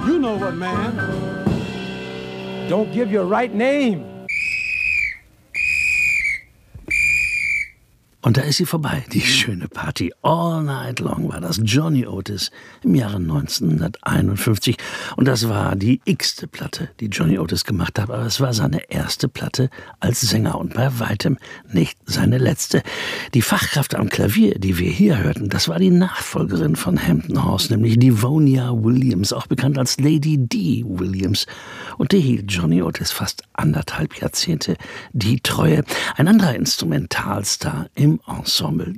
You know what, man? Don't give your right name. Und da ist sie vorbei, die schöne Party. All Night Long war das. Johnny Otis im Jahre 1951. Und das war die x-te Platte, die Johnny Otis gemacht hat. Aber es war seine erste Platte als Sänger und bei weitem nicht seine letzte. Die Fachkraft am Klavier, die wir hier hörten, das war die Nachfolgerin von Hampton Hawes, nämlich Livonia Williams, auch bekannt als Lady D. Williams. Und die hielt Johnny Otis fast 1,5 Jahrzehnte die Treue. Ein anderer Instrumentalstar im Ensemble,